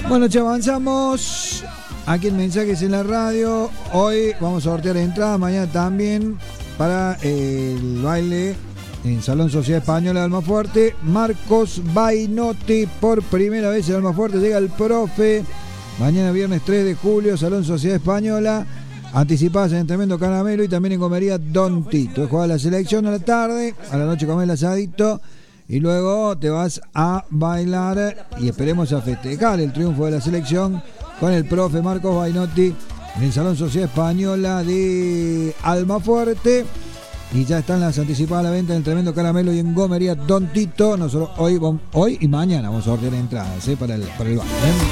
Bueno, ya avanzamos. Aquí en Mensajes en la Radio. Hoy vamos a sortear entradas, mañana también, para el baile en Salón Sociedad Española de Almafuerte. Marcos Bainotti, por primera vez en Almafuerte, llega el profe. Mañana viernes 3 de julio, Salón Sociedad Española. Anticipadas en el Tremendo Caramelo y también en Comería Don Tito. Juega la selección a la tarde, a la noche comer el asadito y luego te vas a bailar y esperemos a festejar el triunfo de la selección con el profe Marcos Bainotti en el Salón Sociedad Española de Almafuerte. Y ya están las anticipadas a la venta en el Tremendo Caramelo y en Gomería Don Tito. Nosotros hoy y mañana vamos a sortear entradas para el baile.